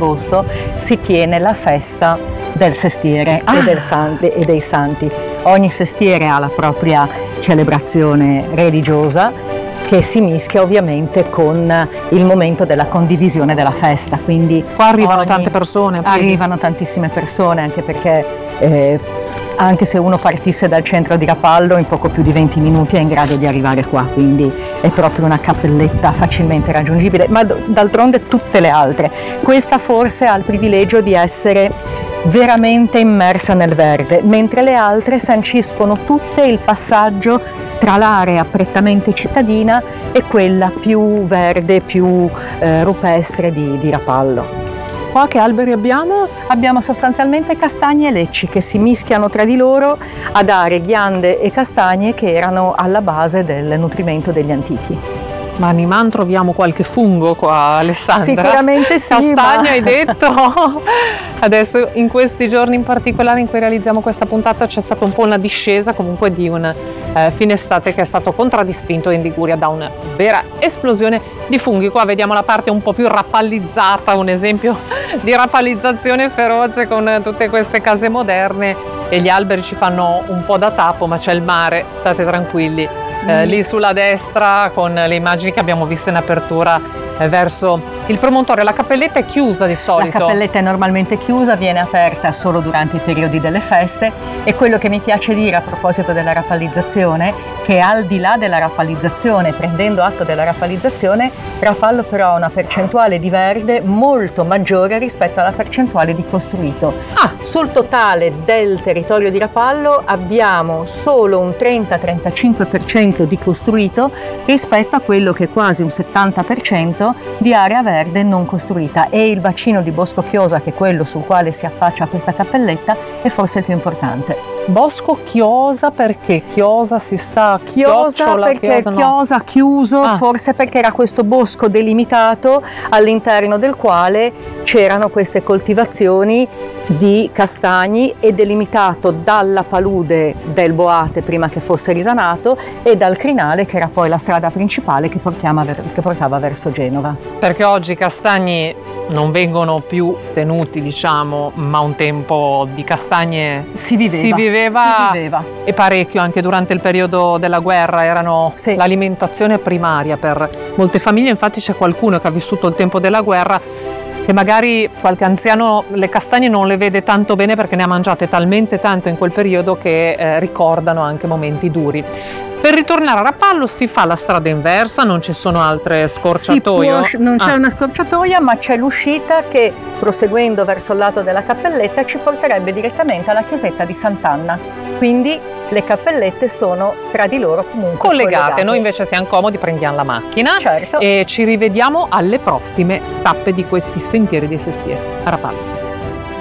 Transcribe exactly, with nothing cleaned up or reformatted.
agosto si tiene la festa del sestiere ah. e, del san- e dei santi. Ogni sestiere ha la propria celebrazione religiosa che si mischia ovviamente con il momento della condivisione della festa. Quindi qua arrivano ogni, tante persone. Arrivano tantissime persone, anche perché eh, anche se uno partisse dal centro di Rapallo in poco più di venti minuti è in grado di arrivare qua, quindi è proprio una cappelletta facilmente raggiungibile, ma d- d'altronde tutte le altre. Questa forse ha il privilegio di essere veramente immersa nel verde, mentre le altre sanciscono tutte il passaggio tra l'area prettamente cittadina e quella più verde, più eh, rupestre di, di Rapallo. Qua che alberi abbiamo? Abbiamo sostanzialmente castagne e lecci che si mischiano tra di loro a dare ghiande e castagne che erano alla base del nutrimento degli antichi. Ma a Niman troviamo qualche fungo qua, Alessandra? Sicuramente sì. Castagno ma... hai detto? Adesso in questi giorni in particolare in cui realizziamo questa puntata c'è stata un po' una discesa comunque di un eh, fine estate che è stato contraddistinto in Liguria da una vera esplosione di funghi. Qua vediamo la parte un po' più rappallizzata, un esempio di rappallizzazione feroce con tutte queste case moderne, e gli alberi ci fanno un po' da tappo, ma c'è il mare, state tranquilli. Eh, lì sulla destra con le immagini che abbiamo visto in apertura eh, verso il promontorio. La cappelletta è chiusa di solito? La cappelletta è normalmente chiusa, viene aperta solo durante i periodi delle feste, e quello che mi piace dire a proposito della rappallizzazione, che al di là della rappallizzazione, prendendo atto della rappallizzazione, Rapallo però ha una percentuale di verde molto maggiore rispetto alla percentuale di costruito. Ah. Sul totale del territorio di Rapallo abbiamo solo un trenta-trentacinque per cento di costruito rispetto a quello che è quasi un settanta per cento di area verde non costruita, e il bacino di Bosco Chiosa, che è quello sul quale si affaccia questa cappelletta, è forse il più importante. Bosco Chiosa perché? Chiosa si sa, Chiosa chiocciola, perché chiosa, no. Chiosa chiuso, Ah. forse perché era questo bosco delimitato all'interno del quale c'erano queste coltivazioni di castagni, e delimitato dalla palude del Boate prima che fosse risanato e dal crinale, che era poi la strada principale che, portiamo, che portava verso Genova. Perché oggi i castagni non vengono più tenuti, diciamo, ma un tempo di castagne Si viveva, si viveva, si viveva. e parecchio anche durante il periodo della guerra, erano Sì. l'alimentazione primaria per molte famiglie. Infatti c'è qualcuno che ha vissuto il tempo della guerra che magari qualche anziano le castagne non le vede tanto bene perché ne ha mangiate talmente tanto in quel periodo che eh, ricordano anche momenti duri. Per ritornare a Rapallo si fa la strada inversa, non ci sono altre scorciatoie? Si può, non c'è Ah. una scorciatoia, ma c'è l'uscita che, proseguendo verso il lato della cappelletta, ci porterebbe direttamente alla chiesetta di Sant'Anna. Quindi le cappellette sono tra di loro comunque collegate. collegate. Noi invece siamo comodi, prendiamo la macchina, Certo. e ci rivediamo alle prossime tappe di questi sentieri dei sestieri a Rapallo.